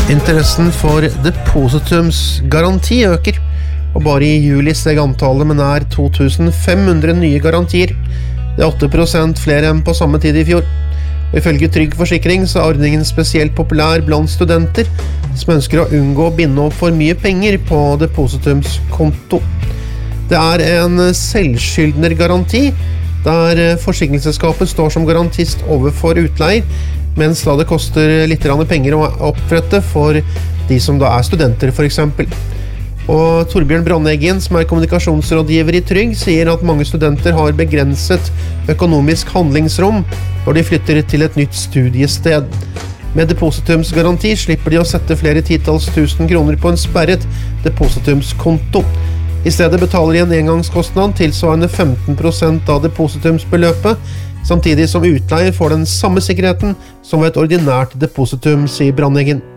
Interessen for depositumsgaranti øker, og bare I juli steg antallet med nær 2500 nye garantier. Det 8% flere enn på samme tid I fjor. Og ifølge Trygg Forsikring så ordningen spesielt populær blant studenter som ønsker å unngå å binde opp for mye penger på depositumskonto. Det en selvskyldnergaranti, der forsikringsselskapet står som garantist overfor utleier, mens da det koster litt penger å opprette for de som da studenter for eksempel. Og Torbjørn Brandeggen, som kommunikasjonsrådgiver I Trygg, sier at mange studenter har begrenset økonomisk handlingsrom når de flytter til et nytt studiested. Med depositumsgaranti slipper de å sette flere titals tusen kroner på en sperret depositumskonto. I stedet betaler de en engangskostnad tilsvarende 15% av depositumsbeløpet, samtidig som utleier får den samme sikkerheten som ved et ordinært depositum, sier Brandeggen.